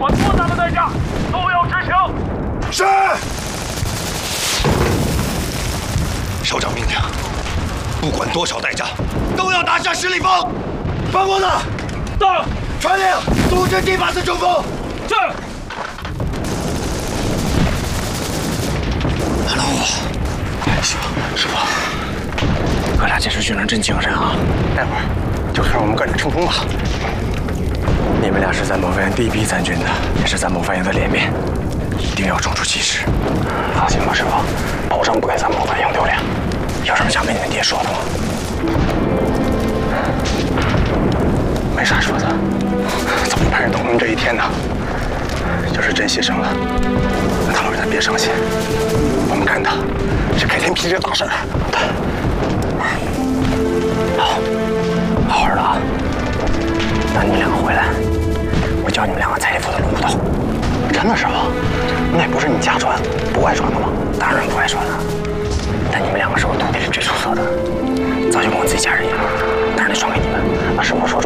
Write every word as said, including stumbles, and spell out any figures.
管多大的代价都要执行。 是。首长命令，不管多少代价，都要拿下十里峰。方公子， 到。 传令，组织第八次冲锋。 是。 马老虎，师傅，师傅，哥俩这次训练真精神啊！待会儿就看我们哥俩冲锋吧。你们俩是在某发营第一批参军的，也是咱某发营的脸面，一定要冲出气势。放心吧，师傅，保证不给咱某发营丢脸。有什么想跟你们爹说的吗？没啥说的，早就盼着等您这一天呢。要是真牺牲了，那他老人家别伤心，我们干的是开天辟地的大事儿。好，好好的啊。等你两个回来，我教你们两个裁衣服的龙骨刀。真的，师傅？那也不是你家传，不外传的吗？当然不外传了。但你们两个是我徒弟里最出色的，早就跟我自己家人一样。当然得传给你们。那师傅说